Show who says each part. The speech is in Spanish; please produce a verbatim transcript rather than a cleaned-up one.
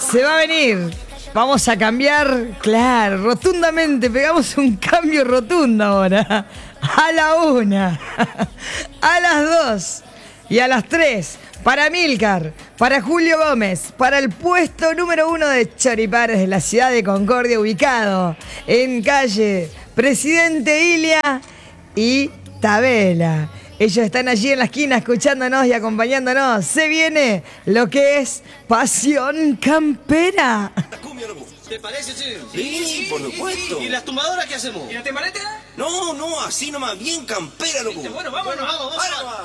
Speaker 1: Se va a venir. Vamos a cambiar, claro, rotundamente. Pegamos un cambio rotundo ahora. A la una, a las dos y a las tres. Para Milcar, para Julio Gómez, para el puesto número uno de Choripares de la ciudad de Concordia, ubicado en calle Presidente Ilia y Tabela. Ellos están allí en la esquina escuchándonos y acompañándonos. Se viene lo que es Pasión Campera.
Speaker 2: ¿Te parece, che?
Speaker 3: Sí, por supuesto.
Speaker 2: ¿Y las tumbadoras qué hacemos? ¿Y la temaleta?
Speaker 3: No, no, así nomás, bien campera, loco.
Speaker 2: Bueno, vámonos, vamos, vamos.
Speaker 3: Ahora va.